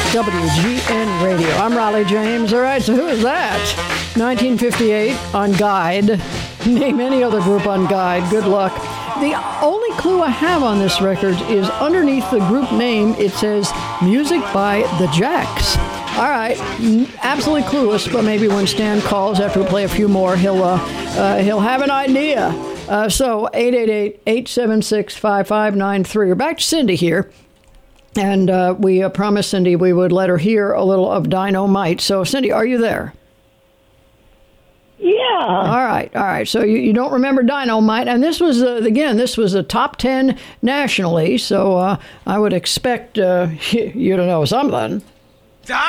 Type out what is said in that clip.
WGN Radio. I'm Raleigh James. All right, so who is that? 1958 on Guide. Name any other group on Guide. Good luck. The only clue I have on this record is underneath the group name, it says Music by the Jacks. All right, absolutely clueless, but maybe when Stan calls after we play a few more, he'll have an idea. So 888-876-5593. We're back to Cindy here. And we promised Cindy we would let her hear a little of Dynamite. So, Cindy, are you there? Yeah. All right. So you don't remember Dynamite. And this was, this was a top 10 nationally. So I would expect you to know something.